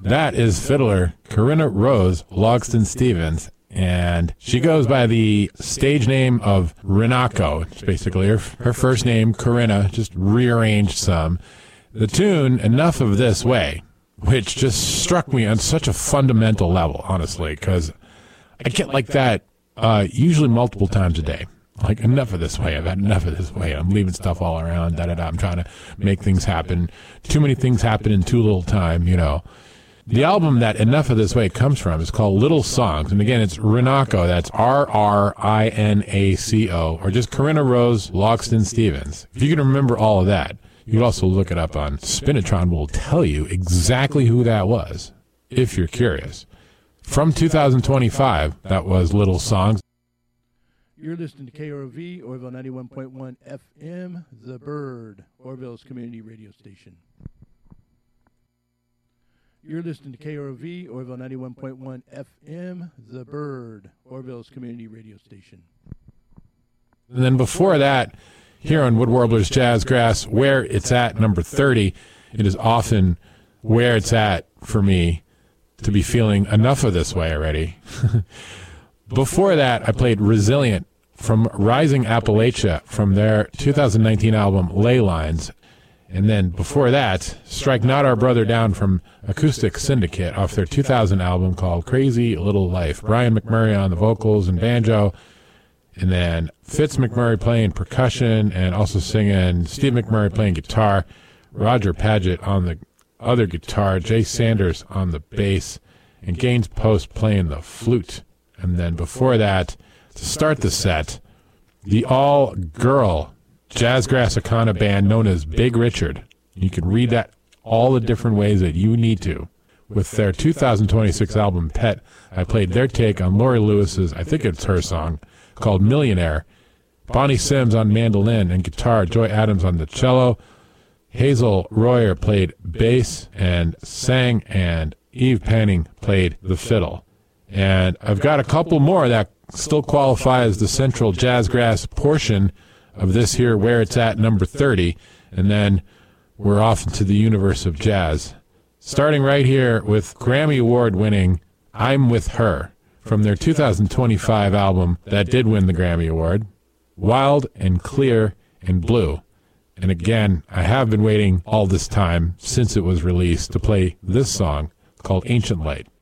That is fiddler Corinna Rose Logston Stevens, and she goes by the stage name of Rinako. It's basically her first name, Corinna, just rearranged some. The tune, Enough of This Way, which just struck me on such a fundamental level, honestly, because I get like that usually multiple times a day. Like, enough of this way. I've had enough of this way. I'm leaving stuff all around. I'm trying to make things happen. Too many things happen in too little time, you know. The album that Enough of This Way comes from is called Little Songs. And again, it's Rinako. That's R-R-I-N-A-C-O. Or just Corinna Rose Logston Stevens. If you can remember all of that, you can also look it up on Spinitron. Will tell you exactly who that was, if you're curious. From 2025, that was Little Songs. You're listening to KROV, Orville 91.1 FM, The Bird, Orville's community radio station. You're listening to KROV, Orville 91.1 FM, The Bird, Orville's community radio station. And then before that, here on Wood Warblers Jazz Grass, Where It's At, number 30, it is often where it's at for me to be feeling enough of this way already. Before that, I played Resilient from Rising Appalachia from their 2019 album Ley Lines. And then before that, Strike Not Our Brother Down from Acoustic Syndicate off their 2000 album called Crazy Little Life. Brian McMurray on the vocals and banjo. And then Fitz McMurray playing percussion and also singing. Steve McMurray playing guitar. Roger Padgett on the other guitar. Jay Sanders on the bass. And Gaines Post playing the flute. And then before that, to start the set, the all-girl Jazzgrass Akana band known as Big Richard. You can read that all the different ways that you need to. With their 2026 album, Pet, I played their take on Lori Lewis's, I think it's her song, called Millionaire. Bonnie Sims on mandolin and guitar, Joy Adams on the cello. Hazel Royer played bass and sang, and Eve Panning played the fiddle. And I've got a couple more that still qualify as the central Jazzgrass portion of this here, Where It's At, number 30. And then we're off into the universe of jazz. Starting right here with Grammy Award-winning I'm With Her from their 2025 album that did win the Grammy Award, Wild and Clear and Blue. And again, I have been waiting all this time since it was released to play this song called Ancient Light.